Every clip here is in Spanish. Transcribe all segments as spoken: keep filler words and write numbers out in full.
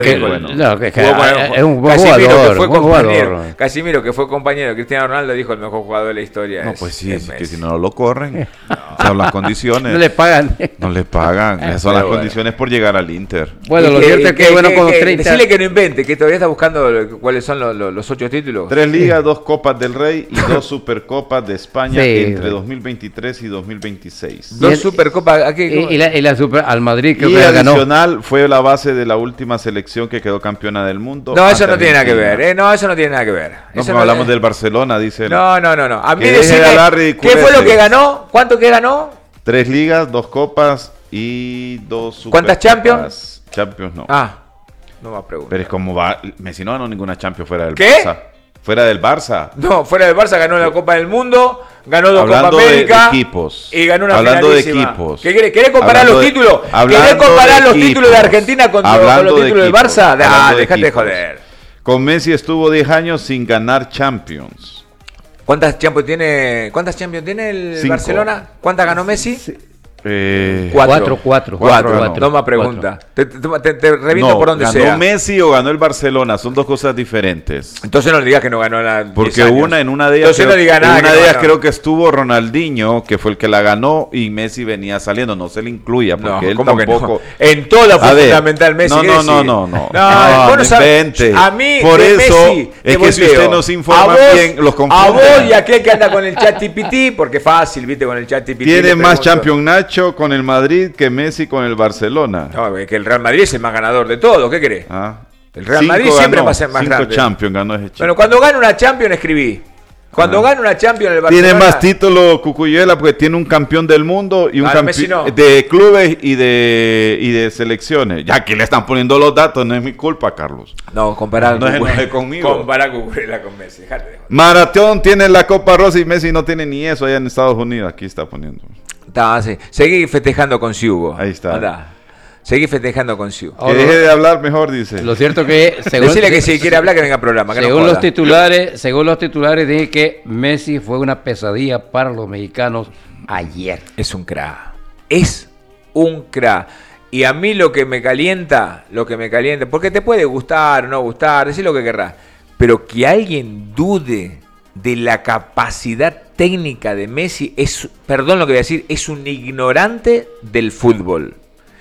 Que, bueno. No, que, que, Jugó, es un buen Casimiro, jugador, que fue buen compañero, jugador. Casimiro, que fue compañero de Cristiano Ronaldo, dijo el mejor jugador de la historia. No, es, pues sí, es es que Messi. si no lo corren, no. Son las condiciones. No le pagan. No le pagan. Esas son Pero las bueno. condiciones por llegar al Inter. Bueno, Y lo cierto es que, bueno, con los treinta... Decirle que no invente, que todavía está buscando cuáles son los, los, los ocho títulos. Tres ligas, dos Copas del Rey y dos Supercopas de España Sí. entre dos mil veintitrés y dos mil veintiséis. Dos Y el- Supercopas. ¿A qué? Y, y la, y la super, al Madrid creo Y que la ganó. adicional fue la base de la última selección que quedó campeona del mundo. No, eso ante no tiene nada que Argentina. ver. ¿eh? No, eso no tiene nada que ver. No, Eso pero no- hablamos del Barcelona, dice. él. No, no, no, no. A mí Que deje de decime, hablar ¿qué ridiculeces. fue lo que ganó? ¿Cuánto que ganó? Tres ligas, dos copas y dos Supercopas. ¿Cuántas Champions? Champions no. Ah, no me preguntar. Pero es como va. Messi no ganó ninguna Champions fuera del ¿Qué? Barça. Fuera del Barça. No, fuera del Barça ganó la Copa del Mundo, ganó dos Hablando Copa de- América de equipos. y ganó una Hablando de finalísima. equipos. ¿Qué querés? ¿Querés comparar Hablando los de- títulos? ¿Querés hablando comparar de los títulos de equipos. Argentina con, con Hablando los de títulos del equipos. Barça? Hablando Ah, de dejate de equipos. joder. Con Messi estuvo diez años sin ganar Champions. ¿Cuántas Champions tiene, cuántas Champions tiene el Cinco. Barcelona? ¿Cuántas ganó Messi? Eh, Cuatro, cuatro. Cuatro, Cuatro. ganó. No me pregunta. Te, te, te- te reviso no, por donde ganó sea. Messi o ganó el Barcelona, son dos cosas diferentes. Entonces no le digas que no ganó la diez Porque años. una en una de ellas, Entonces creo, no diga en nada una que de no ellas ganó. creo que estuvo Ronaldinho, que fue el que la ganó y Messi venía saliendo, no se le incluya porque No, él ¿cómo que no? tampoco. En toda fue A ver, fundamental Messi. no, ¿qué no, decir? no, no, no. No, No, vos no sabés. invente. A mí, Por de eso, Messi, es te que si volteo. usted nos informa A vos- bien, los A confunde. vos y aquel que anda con el chat G P T, porque fácil, viste, con el chat G P T. Tiene le más pregunto. Champions Nacho con el Madrid que Messi con el Barcelona. No, es que el Real Madrid es el más ganador de todo, ¿qué querés? Ah. El Real Cinco Madrid siempre ganó, va a ser más cinco grande. Champions ganó ese chico. Bueno, cuando gana una Champions escribí. Cuando Ah. gana una Champions el Barcelona. Tiene más títulos Cucuyela porque tiene un campeón del mundo y un Ah, Messi campeón no. de clubes y de y de selecciones. Ya que le están poniendo los datos, no es mi culpa, Carlos. No, comparar No se enoje conmigo. Comparar Cucurella con Messi. Dejate de joder. Maratón tiene la Copa Rosa y Messi no tiene ni eso allá en Estados Unidos. Aquí está poniendo. Está, sí. Seguí festejando con Siugo. Ahí está. Andá. Seguí festejando con Siugo. Que deje de hablar mejor, dice. Lo cierto que según, Decirle que si quiere hablar que venga al programa. Que no según joda. los titulares, según los titulares dije que Messi fue una pesadilla para los mexicanos ayer. Es un crack. Es un crack. Y a mí lo que me calienta, lo que me calienta, porque te puede gustar o no gustar, decir lo que querrás, pero que alguien dude de la capacidad técnica de Messi, es, perdón lo que voy a decir, es un ignorante del fútbol.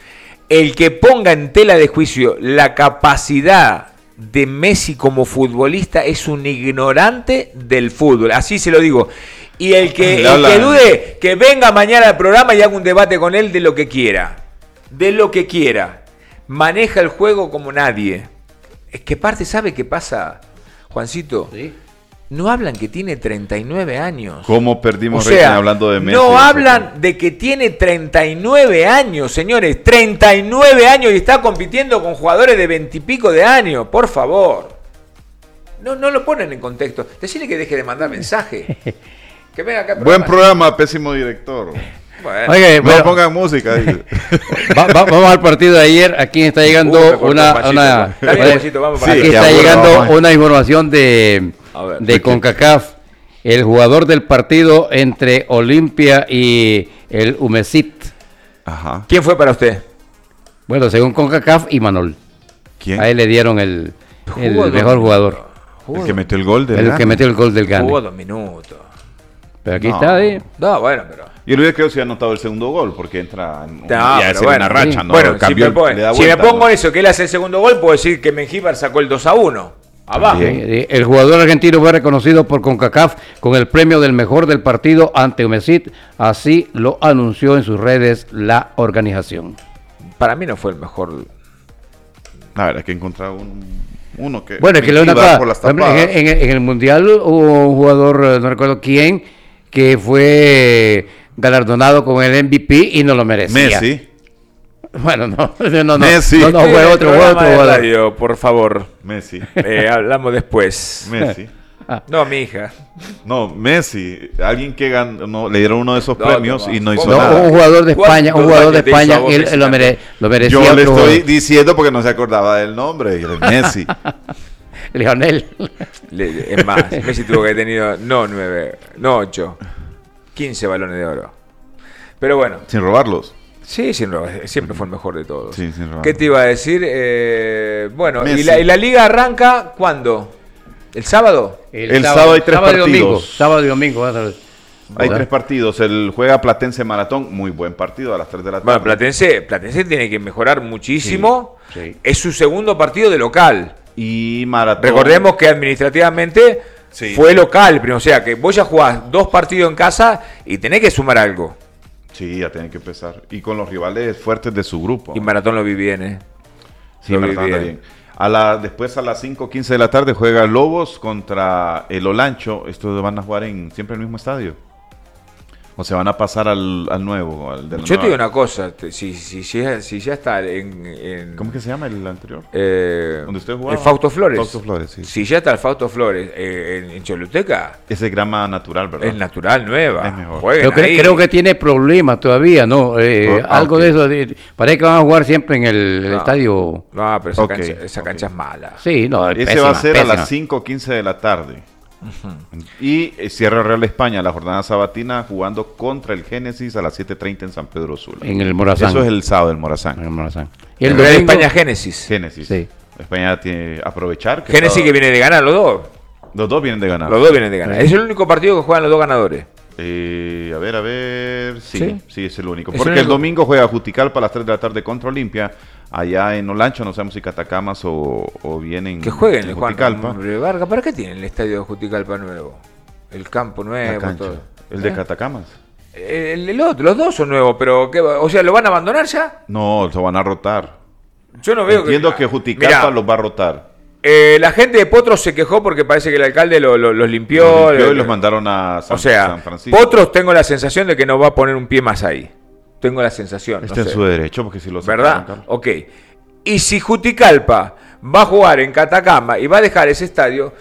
El que ponga en tela de juicio la capacidad de Messi como futbolista es un ignorante del fútbol, así se lo digo. Y el que, Le el hablan. que dude, que venga mañana al programa y haga un debate con él de lo que quiera. De lo que quiera. Maneja el juego como nadie. Es que parte, ¿sabe qué pasa, Juancito? ¿Sí? No hablan que tiene treinta y nueve años. ¿Cómo perdimos O sea, rating hablando de Messi? no hablan de que tiene treinta y nueve años, señores. treinta y nueve años y está compitiendo con jugadores de veinte y pico de años. Por favor. No, no lo ponen en contexto. Decirle que deje de mandar mensaje. Que venga acá. al Buen programa. programa, pésimo director. Bueno. Oye, No bueno, pongan música. dice. va- va- vamos al partido de ayer. Aquí está llegando Uh, me cortó una, Pachito, una pues. Dale, Pachito, vamos para aquí Sí, allá. está ya, bueno, llegando vamos. una información de, A ver. de CONCACAF. El jugador del partido entre Olimpia y el Umesit. Ajá. ¿Quién fue para usted? Bueno, según CONCACAF, Imanol. ¿Quién? A él le dieron el, el Jugó dos mejor minutos. jugador. El que metió el gol del El Gane. que metió el gol del Gane. Jugó dos minutos. Pero aquí No. está, ¿eh? No, bueno, pero. Yo le hubiera creído si ha anotado el segundo gol, porque entra en No, ya pero es bueno, una racha, sí. ¿no? Bueno, si Cambió me, el- pongo, le da si me vuelta, pongo ¿no? en eso, que él hace el segundo gol, puedo decir que Mengíbar sacó el dos a uno. Abajo. Bien. Eh, El jugador argentino fue reconocido por CONCACAF con el premio del mejor del partido ante Umesit. Así lo anunció en sus redes la organización. Para mí no fue el mejor. A ver, hay que encontrar un, uno que... Bueno, es que le iba nota, por las por ejemplo, en, tapadas. en- en el Mundial hubo un jugador, eh, no recuerdo quién, que fue galardonado con el M V P y no lo merecía. Messi. Bueno, no, no, no. Messi. No, no, fue El otro, fue programa otro de jugador. radio, por favor. Messi. Eh, hablamos después. Messi. No, mi hija. No, Messi. Alguien que ganó, no, le dieron uno de esos No, premios no, y no no, hizo No, nada. un jugador de España, un ¿Cuántos jugador de años te hizo España, a vos él, Messi él lo, también? mere- lo merecía. Yo le otro estoy jugador. diciendo porque no se acordaba del nombre. y era Messi. Lionel. Le- es más, Messi tuvo que haber tenido no nueve, no ocho, quince balones de oro. Pero bueno, Sin robarlos. Sí, sin robar, siempre fue el mejor de todos. Sí, sin robar. ¿Qué te iba a decir? Eh, bueno, Messi. ¿y la, ¿y la liga arranca cuándo? ¿El sábado? El sábado hay tres sábado y partidos. domingo, sábado y domingo. vas a ver. Hay ¿Verdad? tres partidos. El juega Platense Maratón, muy buen partido a las tres de la tarde. Bueno, Platense, Platense tiene que mejorar muchísimo. Sí, sí. Es su segundo partido de local. Y Maratón. Recordemos que administrativamente Sí. fue local, pero, o sea que vos ya jugás dos partidos en casa y tenés que sumar algo. Sí, ya tienen que empezar. Y con los rivales fuertes de su grupo. Y Maratón lo vi bien, ¿eh? Sí, lo vi Maratón anda bien. bien. A la, después a las cinco quince de la tarde juega Lobos contra el Olancho. Estos van a jugar en siempre el mismo estadio. O se van a pasar al, al nuevo. Al de la Yo te nueva- digo una cosa, te- si, si, si, ya, si ya está en... en- ¿Cómo que se llama el anterior? eh, ¿Dónde usted jugaba? el Fausto Flores. Fausto Flores, sí. Si ya está el Fausto Flores eh, en, en Choluteca, Ese es grama natural, ¿verdad? es natural, nueva. Es mejor. Jueguen Creo que, ahí. creo que tiene problemas todavía, ¿no? Eh, Ah, algo ok. de eso. de- parece que van a jugar siempre en el, el No. estadio. No, pero esa, Ok, cancha, esa ok. cancha es mala. Sí, no, Ese pésima, va a ser pésima. a las cinco quince de la tarde. Y eh, cierra Real España la jornada sabatina jugando contra el Génesis a las siete treinta en San Pedro Sula. En el Morazán. Eso es el sábado del En Morazán. el Morazán. Y El el Real domingo, España Génesis. Génesis. Sí. España tiene aprovechar. Que Génesis está- que viene de ganar los dos. Los dos vienen de ganar. Los dos vienen de ganar. Es el único partido que juegan los dos ganadores. Eh, a ver, a ver. Sí, ¿Sí? sí, es el único. Es Porque el el único. domingo juega Juticalpa a las tres de la tarde contra Olimpia. Allá en Olancho, no sabemos si Catacamas o, o vienen. Que jueguen en el Juan Juticalpa. Hombre Vargas. ¿Para qué tienen el estadio de Juticalpa nuevo? El campo La nuevo, cancha. todo. El de ¿Eh? Catacamas. El, el otro, los dos son nuevos, pero ¿qué va? O sea, ¿lo van a abandonar ya? No, se van a rotar. Yo no veo Entiendo que Juticalpa Mirá, los va a rotar. eh, la gente de Potros se quejó porque parece que el alcalde lo- lo- los limpió. Los limpió y eh, los mandaron a San, o sea, San Francisco. Potros tengo la sensación de que no va a poner un pie más ahí. Tengo la sensación. Está no en sé. su derecho, porque si lo sacaron, ¿Verdad? Carlos. Ok. Y si Juticalpa va a jugar en Catacama y va a dejar ese estadio...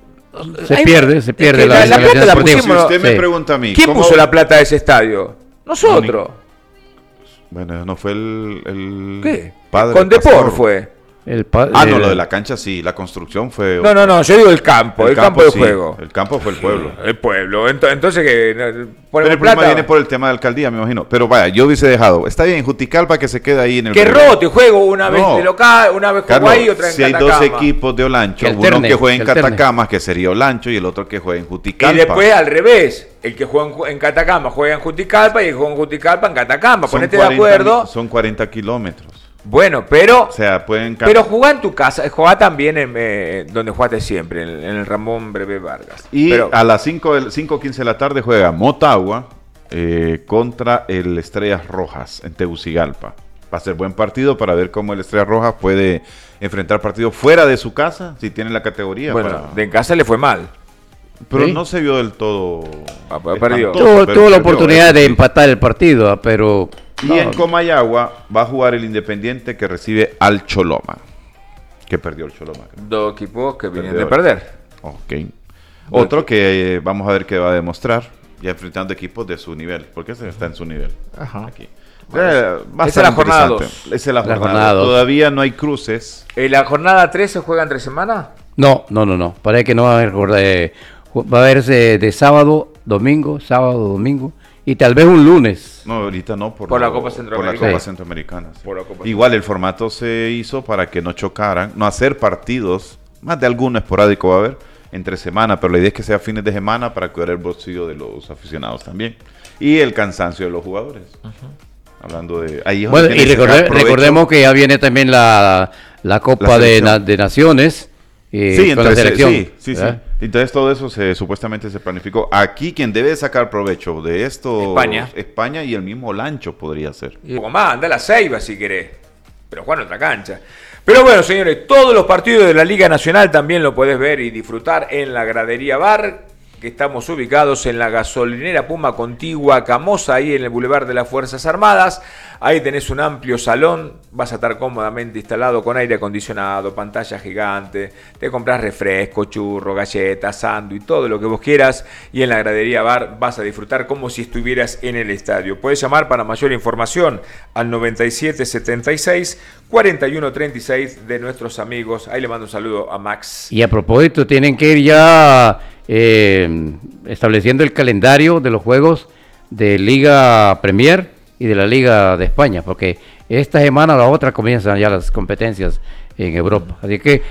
Se hay- pierde, se es pierde que la- la, la plata la deportiva. pusimos... Si usted me Sí. pregunta a mí. ¿Quién ¿cómo- puso la plata de ese estadio? Nosotros. Bueno, no fue el, el ¿Qué? padre Con Depor Pastor. fue. El pa- Ah, no, el- lo de la cancha sí, la construcción fue... No, no, no, yo digo el campo, el, campo, de sí, juego. El campo fue el pueblo. El pueblo. Ento- Entonces, que Pero ponemos el problema plata. viene por el tema de alcaldía, me imagino. Pero vaya, yo hubiese dejado. Está bien, Juticalpa que se queda ahí en el... Que rote, juego una vez No. de local, una vez Carlos, juego ahí, otra en si hay Catacama. dos equipos de Olancho, Que uno alterne, que juega en que alterne. Catacamas, que sería Olancho, y el otro que juega en Juticalpa. Y después al revés, el que juega en Ju- en Catacama juega en Juticalpa y el que juega en Juticalpa en Catacama. Son Ponete de cuarenta acuerdo. mi- Son cuarenta kilómetros. Bueno, pero O sea, pueden... cam- pero jugá en tu casa, jugá también en eh, donde jugaste siempre, en, en el Ramón Breve Vargas. Y Pero- a las cinco quince de la tarde juega Motagua eh, contra el Estrellas Rojas en Tegucigalpa. Va a ser buen partido para ver cómo el Estrellas Rojas puede enfrentar partidos fuera de su casa, si tiene la categoría. bueno, para- de en casa le fue mal. Pero Sí. no se vio del todo... Ah, pues, perdió. espantoso, Tuvo, pero tuvo la perdió, oportunidad eso de sí. empatar el partido, ah, pero... Y no, en Comayagua va a jugar el Independiente que recibe al Choloma. Que perdió el Choloma. creo. Dos equipos que vienen de Perdedores. perder. Ok. Otro que eh, vamos a ver qué va a demostrar, ya enfrentando equipos de su nivel, porque ese está en su nivel. Ajá. Aquí. Eh, va a Esa estar es la jornada interesante. dos. Esa es la La jornada. jornada dos. Todavía no hay cruces. ¿En la jornada tres se juega entre semana? No, no, no, no. Parece que no va a haber, eh, va a verse de sábado, domingo, sábado, domingo y tal vez un lunes. No, ahorita no, por, Por la lo- Copa por Centroamericana. la Copa Sí. Centroamericana. sí. Por la Copa Igual el formato se hizo para que no chocaran, no hacer partidos, más de alguno esporádico va a haber, entre semana, pero la idea es que sea fines de semana para cuidar el bolsillo de los aficionados también. Y el cansancio de los jugadores. Hablando de... Ahí es donde Bueno, y tiene que sacar recorde- provecho. recordemos que ya viene también la, la Copa La de, selección. na- de Naciones eh, Sí, con la entonces, selección. sí, sí, sí. ¿verdad? Entonces todo eso se, supuestamente se planificó. Aquí quien debe sacar provecho de esto... España. España y el mismo Lancho podría ser. Y poco más, anda a la Ceiba si querés. Pero juega en otra cancha. Pero bueno, señores, todos los partidos de la Liga Nacional también lo podés ver y disfrutar en la Gradería Bar, que estamos ubicados en la gasolinera Puma contigua a Camosa, ahí en el Boulevard de las Fuerzas Armadas. Ahí tenés un amplio salón, vas a estar cómodamente instalado con aire acondicionado, pantalla gigante, te compras refresco, churro, galletas, sándwich, todo lo que vos quieras. Y en la Gradería Bar vas a disfrutar como si estuvieras en el estadio. Puedes llamar para mayor información al noventa y siete setenta y seis cuarenta y uno treinta y seis de nuestros amigos. Ahí le mando un saludo a Max. Y a propósito, tienen que ir ya eh, estableciendo el calendario de los juegos de Liga Premier y de la Liga de España, porque esta semana o la otra comienzan ya las competencias en Europa. Así que